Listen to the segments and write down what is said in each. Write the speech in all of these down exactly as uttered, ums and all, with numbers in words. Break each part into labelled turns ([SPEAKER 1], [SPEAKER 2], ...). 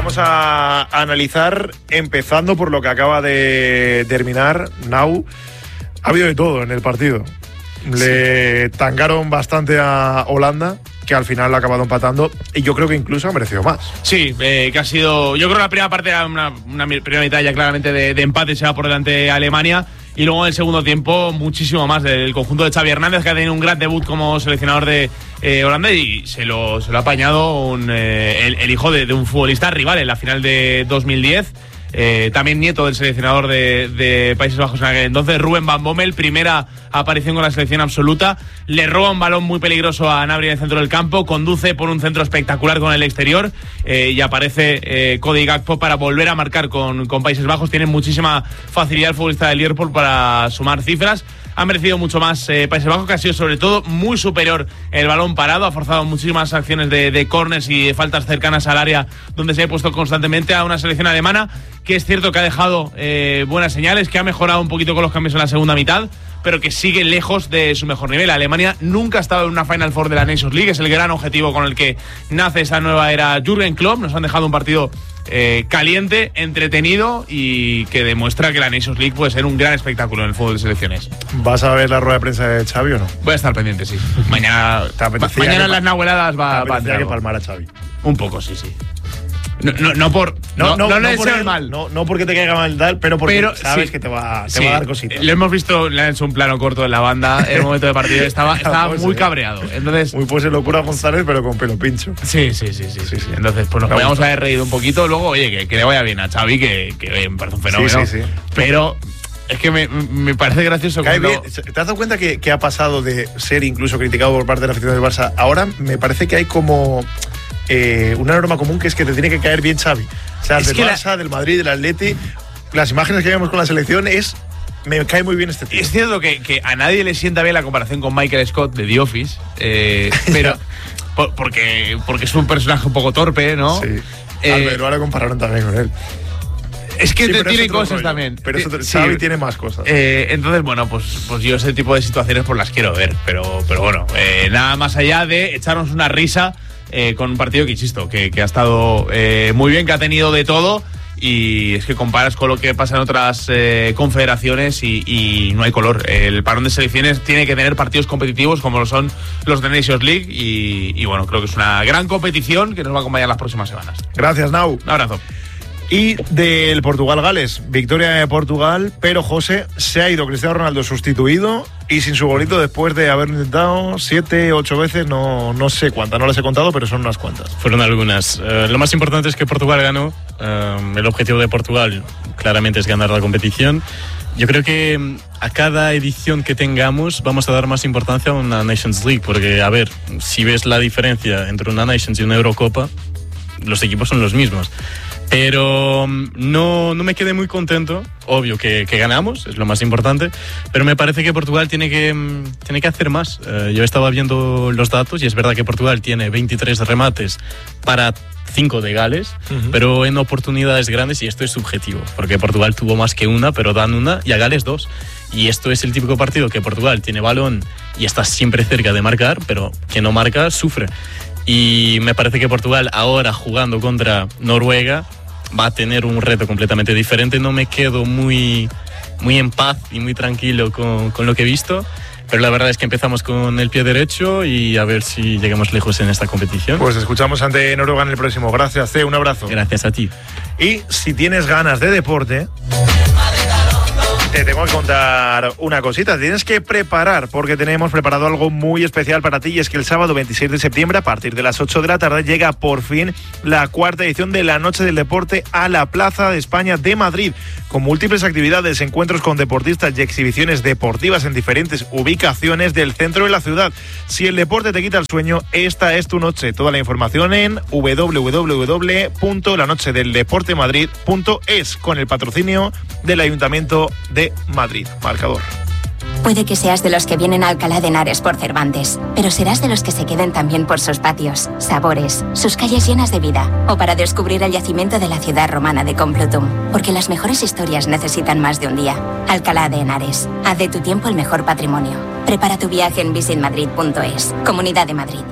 [SPEAKER 1] vamos a analizar empezando por lo que acaba de terminar. Nau, ha habido de todo en el partido. Le sí. tangaron bastante a Holanda, que al final la ha acabado empatando, y yo creo que incluso ha merecido más.
[SPEAKER 2] Sí, eh, que ha sido, yo creo que la primera parte era una, una primera mitad ya claramente de, de empate, se va por delante Alemania, y luego en el segundo tiempo muchísimo más del conjunto de Xavi Hernández, que ha tenido un gran debut como seleccionador de eh, Holanda, y se lo, se lo ha apañado un, eh, el, el hijo de, de un futbolista rival en la final de dos mil diez. Eh, también nieto del seleccionador de, de Países Bajos en aquel entonces, Ruben Van Bommel, primera aparición con la selección absoluta, le roba un balón muy peligroso a Gnabry en el centro del campo, conduce por un centro espectacular con el exterior eh, y aparece eh, Cody Gakpo para volver a marcar con, con Países Bajos. Tiene muchísima facilidad el futbolista del Liverpool para sumar cifras. Ha merecido mucho más eh, Países Bajos, que ha sido sobre todo muy superior el balón parado, ha forzado muchísimas acciones de, de corners y de faltas cercanas al área, donde se ha puesto constantemente a una selección alemana que es cierto que ha dejado eh, buenas señales, que ha mejorado un poquito con los cambios en la segunda mitad, pero que sigue lejos de su mejor nivel. Alemania nunca ha estado en una Final Four de la Nations League, es el gran objetivo con el que nace esa nueva era Jürgen Klopp. Nos han dejado un partido eh, caliente, entretenido y que demuestra que la Nations League puede ser un gran espectáculo en el fútbol de selecciones.
[SPEAKER 1] ¿Vas a ver la rueda de prensa de Xavi o no?
[SPEAKER 2] Voy a estar pendiente, sí. Mañana, ma- mañana en las nahueladas va a
[SPEAKER 1] tener que palmar a Xavi.
[SPEAKER 2] Un poco, sí, sí. No, no, no por no, no, no, no le deseo el mal.
[SPEAKER 1] No, no porque te caiga mal tal, pero porque
[SPEAKER 2] pero,
[SPEAKER 1] sabes
[SPEAKER 2] sí,
[SPEAKER 1] que te va, te
[SPEAKER 2] sí,
[SPEAKER 1] va a dar cositas.
[SPEAKER 2] Lo hemos visto, le han hecho un plano corto en la banda en el momento de partido. Estaba, estaba pues, muy cabreado. Entonces,
[SPEAKER 1] muy pues se locura González, pero con pelo pincho.
[SPEAKER 2] Sí, sí, sí, sí, sí, sí. Entonces, pues nos podíamos haber reído un poquito. Luego, oye, que, que le vaya bien a Xavi, que, que oye, me parece un fenómeno. Sí, sí, sí. Pero es que me, me parece gracioso.
[SPEAKER 1] Cuando... bien. ¿Te has dado cuenta que, que ha pasado de ser incluso criticado por parte de la afición del Barça? Ahora me parece que hay como eh, una norma común, que es que te tiene que caer bien Xavi. O sea, es del Barça, la... del Madrid, del Atleti, las imágenes que vemos con la selección es... Me cae muy bien este tío.
[SPEAKER 2] Es cierto que, que a nadie le sienta bien la comparación con Michael Scott de The Office, eh, pero por, porque, porque es un personaje un poco torpe, ¿no?
[SPEAKER 1] Sí. Eh, pero ahora compararon también con él.
[SPEAKER 2] Es que
[SPEAKER 1] sí,
[SPEAKER 2] te tiene cosas
[SPEAKER 1] rollo,
[SPEAKER 2] también.
[SPEAKER 1] Pero eso, sí, Xavi tiene más cosas.
[SPEAKER 2] Eh, entonces, bueno, pues, pues yo ese tipo de situaciones pues las quiero ver. Pero, pero bueno, eh, nada más allá de echarnos una risa eh, con un partido que, insisto, que, que ha estado eh, muy bien, que ha tenido de todo. Y es que comparas con lo que pasa en otras eh, confederaciones y, y no hay color. El parón de selecciones tiene que tener partidos competitivos como lo son los de Nations League y, y bueno, creo que es una gran competición que nos va a acompañar las próximas semanas.
[SPEAKER 1] Gracias, Nau.
[SPEAKER 2] Un abrazo.
[SPEAKER 1] Y del Portugal-Gales, victoria de Portugal, pero José, se ha ido Cristiano Ronaldo sustituido y sin su golito después de haberlo intentado siete, ocho veces, no, no sé cuántas, no las he contado, pero son unas cuantas.
[SPEAKER 3] Fueron algunas. Uh, lo más importante es que Portugal ganó. Uh, el objetivo de Portugal claramente es ganar la competición. Yo creo que a cada edición que tengamos vamos a dar más importancia a una Nations League, porque, a ver, si ves la diferencia entre una Nations y una Eurocopa, los equipos son los mismos. Pero no, no me quedé muy contento. Obvio que, que ganamos, es lo más importante, pero me parece que Portugal tiene que, tiene que hacer más. Uh, yo estaba viendo los datos y es verdad que Portugal tiene veintitrés remates para cinco de Gales, uh-huh. pero en oportunidades grandes, y esto es subjetivo, porque Portugal tuvo más que una, pero dan una, y a Gales dos. Y esto es el típico partido que Portugal tiene balón y está siempre cerca de marcar, pero que no marca, sufre. Y me parece que Portugal ahora, jugando contra Noruega, va a tener un reto completamente diferente. No me quedo muy, muy en paz y muy tranquilo con, con lo que he visto, pero la verdad es que empezamos con el pie derecho y a ver si llegamos lejos en esta competición.
[SPEAKER 1] Pues escuchamos ante Noruega en el próximo. Gracias, C, un abrazo.
[SPEAKER 3] Gracias a ti.
[SPEAKER 1] Y si tienes ganas de deporte, te tengo que contar una cosita. Te tienes que preparar, porque tenemos preparado algo muy especial para ti, y es que el sábado veintiséis de septiembre, a partir de las ocho de la tarde, llega por fin la cuarta edición de la Noche del Deporte a la Plaza de España de Madrid, con múltiples actividades, encuentros con deportistas y exhibiciones deportivas en diferentes ubicaciones del centro de la ciudad. Si el deporte te quita el sueño, esta es tu noche. Toda la información en doble u doble u doble u punto la noche del deporte madrid punto es, con el patrocinio del Ayuntamiento de Madrid. Marcador.
[SPEAKER 4] Puede que seas de los que vienen a Alcalá de Henares por Cervantes, pero serás de los que se queden también por sus patios, sabores, sus calles llenas de vida, o para descubrir el yacimiento de la ciudad romana de Complutum, porque las mejores historias necesitan más de un día. Alcalá de Henares, haz de tu tiempo el mejor patrimonio. Prepara tu viaje en visit madrid punto es. Comunidad de Madrid.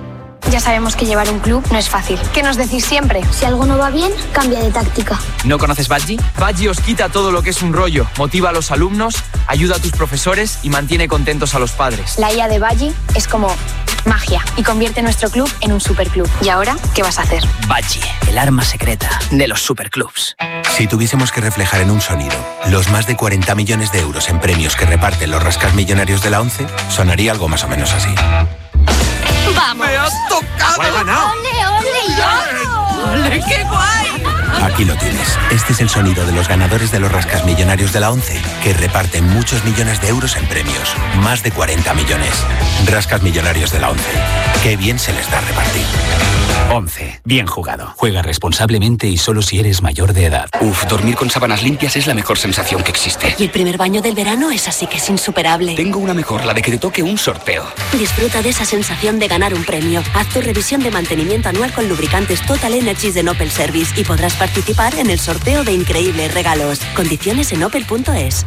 [SPEAKER 5] Ya sabemos que llevar un club no es fácil. ¿Qué nos decís siempre?
[SPEAKER 6] Si algo no va bien, cambia de táctica.
[SPEAKER 7] ¿No conoces Badgie? Badgie os quita todo lo que es un rollo, motiva a los alumnos, ayuda a tus profesores y mantiene contentos a los padres.
[SPEAKER 5] La I A de Badgie es como magia y convierte nuestro club en un superclub. ¿Y ahora qué vas a hacer?
[SPEAKER 8] Badgie, el arma secreta de los superclubs.
[SPEAKER 9] Si tuviésemos que reflejar en un sonido los más de cuarenta millones de euros en premios que reparten los rascasmillonarios de la ONCE, sonaría algo más o menos así.
[SPEAKER 6] ¡Vamos!
[SPEAKER 7] ¡Me has tocado!
[SPEAKER 9] ¡He ganado!
[SPEAKER 6] ¡Ole, ole, yo!
[SPEAKER 7] ¡Ole, qué guay!
[SPEAKER 9] Aquí lo tienes. Este es el sonido de los ganadores de los rascasmillonarios de la ONCE, que reparten muchos millones de euros en premios. Más de cuarenta millones. Rascasmillonarios de la ONCE. Qué bien se les da repartir.
[SPEAKER 8] ONCE. Bien jugado. Juega responsablemente y solo si eres mayor de edad.
[SPEAKER 10] Uf, dormir con sábanas limpias es la mejor sensación que existe.
[SPEAKER 11] Y el primer baño del verano es así que es insuperable.
[SPEAKER 10] Tengo una mejor, la de que te toque un sorteo.
[SPEAKER 11] Disfruta de esa sensación de ganar un premio. Haz tu revisión de mantenimiento anual con lubricantes Total Energies de Opel Service y podrás participar en el sorteo de increíbles regalos. Condiciones en opel punto es.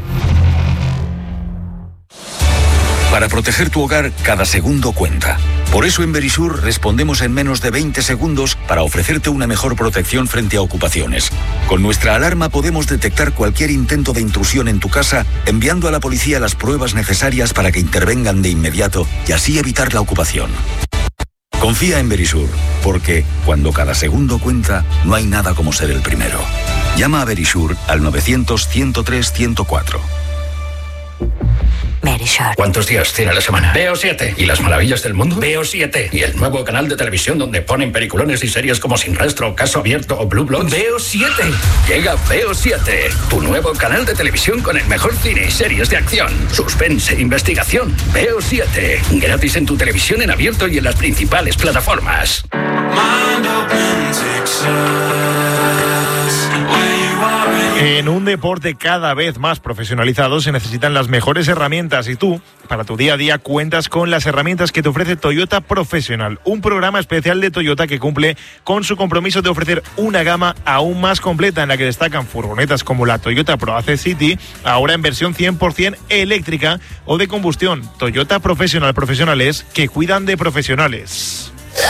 [SPEAKER 12] Para proteger tu hogar, cada segundo cuenta. Por eso en Verisur respondemos en menos de veinte segundos para ofrecerte una mejor protección frente a ocupaciones. Con nuestra alarma podemos detectar cualquier intento de intrusión en tu casa, enviando a la policía las pruebas necesarias para que intervengan de inmediato y así evitar la ocupación. Confía en Verisur, porque cuando cada segundo cuenta, no hay nada como ser el primero. Llama a Verisur al novecientos, ciento tres, ciento cuatro.
[SPEAKER 11] Verisur.
[SPEAKER 13] ¿Cuántos días tiene la semana? Veo siete. ¿Y las maravillas del mundo? Veo siete. ¿Y el nuevo canal de televisión donde ponen peliculones y series como Sin Rastro, Caso Abierto o Blue Bloods? Veo siete. Llega Veo siete, tu nuevo canal de televisión con el mejor cine y series de acción, suspense, investigación. Veo siete. Gratis en tu televisión en abierto y en las principales plataformas.
[SPEAKER 1] En un deporte cada vez más profesionalizado se necesitan las mejores herramientas y tú, para tu día a día, cuentas con las herramientas que te ofrece Toyota Professional, un programa especial de Toyota que cumple con su compromiso de ofrecer una gama aún más completa en la que destacan furgonetas como la Toyota ProAce City, ahora en versión cien por ciento eléctrica o de combustión. Toyota Professional, profesionales que cuidan de profesionales.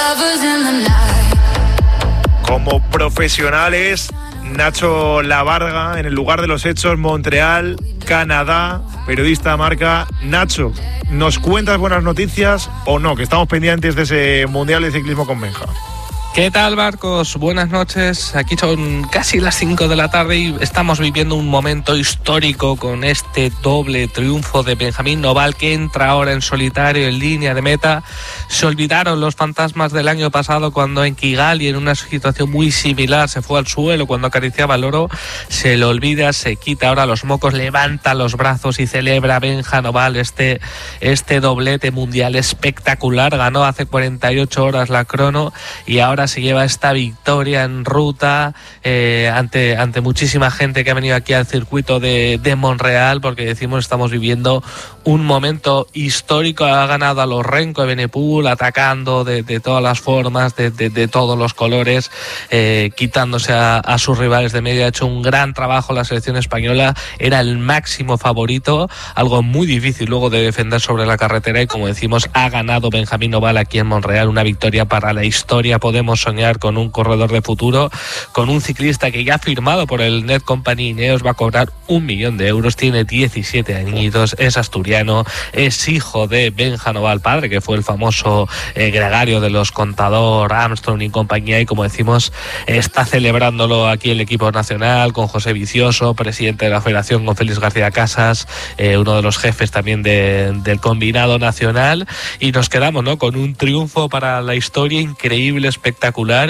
[SPEAKER 1] Como profesionales, Nacho Lavarga, en el lugar de los hechos, Montreal, Canadá, periodista Marca. Nacho, ¿nos cuentas buenas noticias o no? Que estamos pendientes de ese Mundial de Ciclismo con Benja.
[SPEAKER 14] ¿Qué tal, Marcos? Buenas noches. Aquí son casi las cinco de la tarde y estamos viviendo un momento histórico con este doble triunfo de Benjamín Noval, que entra ahora en solitario en línea de meta. Se olvidaron los fantasmas del año pasado cuando en Kigali, en una situación muy similar, se fue al suelo cuando acariciaba el oro. Se lo olvida, se quita ahora los mocos, levanta los brazos y celebra Benja Noval este, este doblete mundial espectacular. Ganó hace cuarenta y ocho horas la crono y ahora se lleva esta victoria en ruta eh, ante, ante muchísima gente que ha venido aquí al circuito de, de Montreal, porque decimos estamos viviendo un momento histórico. Ha ganado a los Renko de Benepul, atacando de, de todas las formas, de, de, de todos los colores, eh, quitándose a, a sus rivales de medio. Ha hecho un gran trabajo la selección española, era el máximo favorito, algo muy difícil luego de defender sobre la carretera, y como decimos, ha ganado Benjamín Noval aquí en Montreal, una victoria para la historia. Podemos soñar con un corredor de futuro, con un ciclista que ya ha firmado por el Net Company Ineos, va a cobrar un millón de euros, tiene diecisiete añitos, es asturiano, es hijo de Benja Noval padre, que fue el famoso eh, gregario de los Contador, Armstrong y compañía, y como decimos, está celebrándolo aquí el equipo nacional con José Vicioso, presidente de la federación, con Félix García Casas, eh, uno de los jefes también de, del combinado nacional, y nos quedamos, ¿no?, con un triunfo para la historia increíble, espectacular,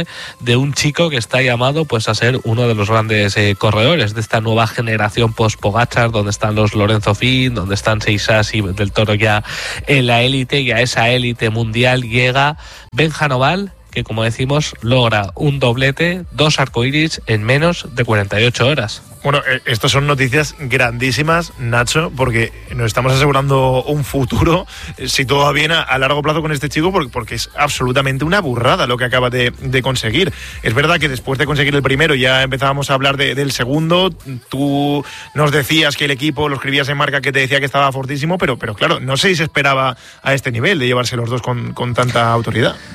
[SPEAKER 14] de un chico que está llamado pues a ser uno de los grandes eh, corredores de esta nueva generación post-Pogačar, donde están los Lorenzo Fin, donde están Seixas y del Toro ya en la élite, y a esa élite mundial llega Benja Noval, que como decimos logra un doblete, dos arcoíris en menos de cuarenta y ocho horas.
[SPEAKER 1] Bueno, eh, estas son noticias grandísimas, Nacho, porque nos estamos asegurando un futuro, eh, si todo va bien, a, a largo plazo con este chico, porque, porque es absolutamente una burrada lo que acaba de, de conseguir. Es verdad que después de conseguir el primero ya empezábamos a hablar de, del segundo. Tú nos decías que el equipo, lo escribías en Marca, que te decía que estaba fortísimo, pero, pero claro, no sé si se esperaba a este nivel de llevarse los dos con, con tanta autoridad.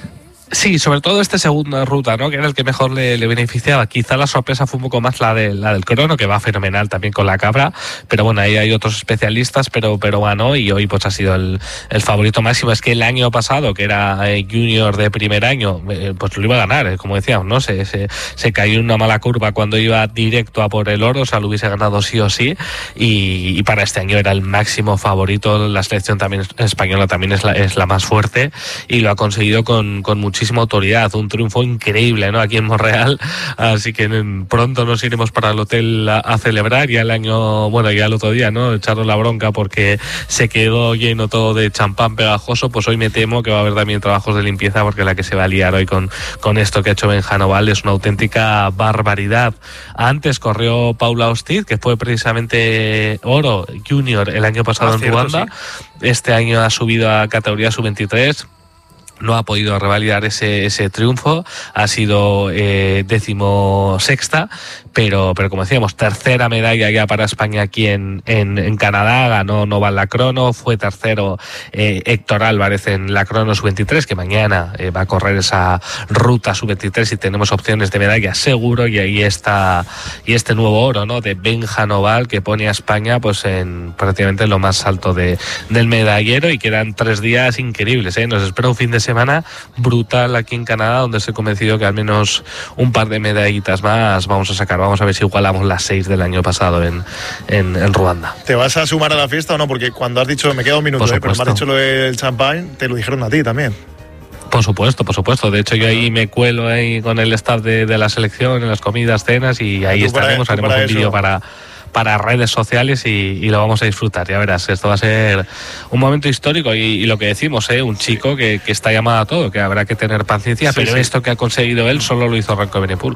[SPEAKER 14] Sí, sobre todo este segunda ruta, ¿no? Que era el que mejor le, le beneficiaba. Quizá la sorpresa fue un poco más la de la del crono, que va fenomenal también con la cabra, pero bueno, ahí hay otros especialistas, pero pero ganó y hoy pues ha sido el, el favorito máximo. Es que el año pasado, que era eh, junior de primer año, eh, pues lo iba a ganar, eh, como decíamos, ¿no? Se, se, se cayó en una mala curva cuando iba directo a por el oro, o sea, lo hubiese ganado sí o sí, y, y para este año era el máximo favorito. La selección también española también es la, es la más fuerte y lo ha conseguido con, con muchísimo autoridad, un triunfo increíble, ¿no? Aquí en Monreal, así que pronto nos iremos para el hotel a, a celebrar. Ya el año, bueno, ya el otro día, ¿no? Echaron la bronca porque se quedó lleno todo de champán pegajoso, pues hoy me temo que va a haber también trabajos de limpieza, porque la que se va a liar hoy con, con esto que ha hecho Benja Noval es una auténtica barbaridad. Antes corrió Paula Hostiz, que fue precisamente oro junior el año pasado ah, en cierto, Ruanda. Sí. Este año ha subido a categoría sub veintitrés. No ha podido revalidar ese, ese triunfo, ha sido eh, décimo sexta, pero, pero como decíamos, tercera medalla ya para España aquí en, en, en Canadá. Ganó Noval la crono, fue tercero eh, Héctor Álvarez en la crono sub veintitrés, que mañana eh, va a correr esa ruta sub veintitrés y tenemos opciones de medalla seguro, y ahí está y este nuevo oro, ¿no? De Benja Noval, que pone a España pues en prácticamente lo más alto de, del medallero, y quedan tres días increíbles, ¿eh? Nos espera un fin de semana semana brutal aquí en Canadá, donde estoy convencido que al menos un par de medallitas más vamos a sacar. Vamos a ver si igualamos las seis del año pasado en, en, en Ruanda.
[SPEAKER 1] ¿Te vas a sumar a la fiesta o no? Porque cuando has dicho, me queda un minuto, eh, pero me has dicho lo del champán, te lo dijeron a ti también.
[SPEAKER 14] Por supuesto, por supuesto. De hecho, yo ahí me cuelo ahí con el staff de, de la selección, en las comidas, cenas, y ahí estaremos, para, haremos para un vídeo para... para redes sociales y, y lo vamos a disfrutar. Ya verás, esto va a ser un momento histórico y, y lo que decimos, ¿eh? Un chico que, que está llamado a todo, que habrá que tener paciencia, sí, pero sí. Esto que ha conseguido él solo lo hizo Renko Benepul.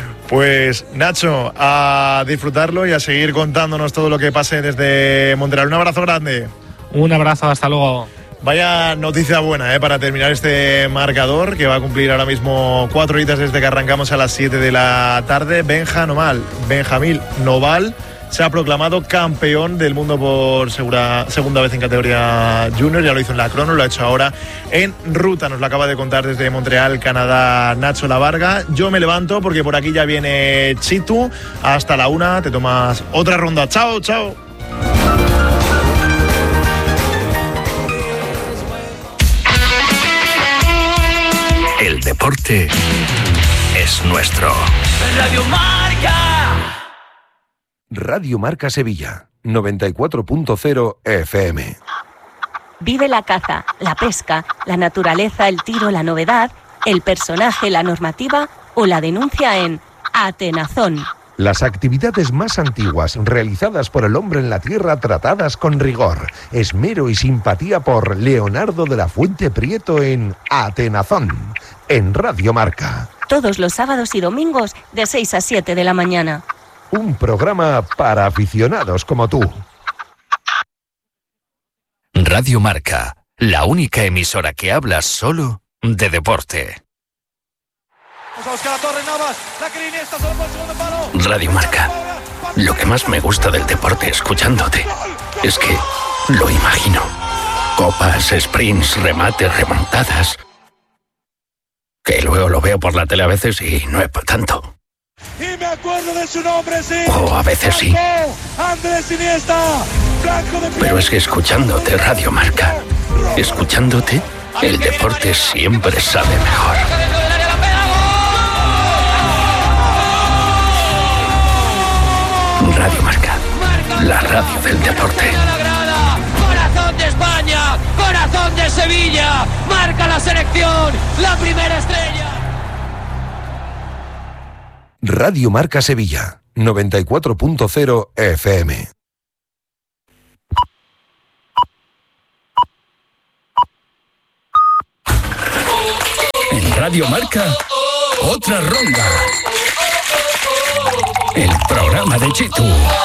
[SPEAKER 1] Pues Nacho, a disfrutarlo y a seguir contándonos todo lo que pase desde Montreal. Un abrazo grande.
[SPEAKER 14] Un abrazo, hasta luego.
[SPEAKER 1] Vaya noticia buena, ¿eh? Para terminar este marcador, que va a cumplir ahora mismo cuatro horitas desde que arrancamos a las siete de la tarde. Benja Noval, Benjamín Noval se ha proclamado campeón del mundo por segura, segunda vez en categoría junior. Ya lo hizo en la crono, lo ha hecho ahora en ruta. Nos lo acaba de contar desde Montreal, Canadá, Nacho Lavarga. Yo me levanto porque por aquí ya viene Chitu. Hasta la una te tomas otra ronda. Chao, chao.
[SPEAKER 13] El deporte es nuestro.
[SPEAKER 15] Radio Marca.
[SPEAKER 9] Radio Marca Sevilla, noventa y cuatro punto cero F M.
[SPEAKER 11] Vive la caza, la pesca, la naturaleza, el tiro, la novedad, el personaje, la normativa o la denuncia en Atenazón.
[SPEAKER 9] Las actividades más antiguas realizadas por el hombre en la tierra, tratadas con rigor, esmero y simpatía por Leonardo de la Fuente Prieto en Atenazón, en Radio Marca.
[SPEAKER 11] Todos los sábados y domingos de seis a siete de la mañana.
[SPEAKER 9] Un programa para aficionados como tú.
[SPEAKER 13] Radio Marca, la única emisora que habla solo de deporte. Radio Marca, lo que más me gusta del deporte escuchándote es que lo imagino. Copas, sprints, remates, remontadas. Que luego lo veo por la tele a veces y no es para tanto.
[SPEAKER 15] Y me acuerdo de su nombre, sí.
[SPEAKER 13] Oh, a veces sí.
[SPEAKER 15] Andrés Iniesta, blanco de...
[SPEAKER 13] Pero es que escuchándote Radio Marca, escuchándote, el deporte siempre sabe mejor. Radio Marca, la radio del deporte.
[SPEAKER 15] Corazón de España, corazón de Sevilla, marca la selección, la primera estrella.
[SPEAKER 9] Radio Marca Sevilla, noventa y cuatro punto cero F M.
[SPEAKER 13] En Radio Marca, otra ronda. El programa de Chitu.